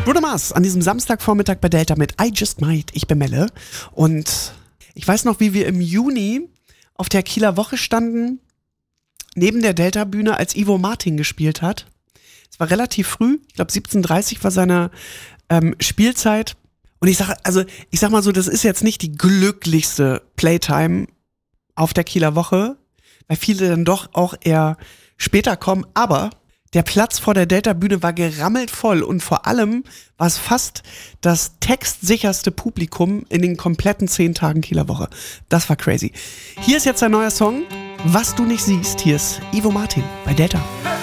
Bruno Mars an diesem Samstagvormittag bei Delta mit I Just Might. Ich bin Melle und ich weiß noch, wie wir im Juni auf der Kieler Woche standen, neben der Delta-Bühne, als Ivo Martin gespielt hat. Es war relativ früh, ich glaube 17:30 war seine Spielzeit. Und ich sag mal so, das ist jetzt nicht die glücklichste Playtime auf der Kieler Woche, weil viele dann doch auch eher später kommen, aber der Platz vor der Delta-Bühne war gerammelt voll und vor allem war es fast das textsicherste Publikum in den kompletten 10 Tagen Kieler Woche. Das war crazy. Hier ist jetzt ein neuer Song, Was du nicht siehst. Hier ist Ivo Martin bei Delta.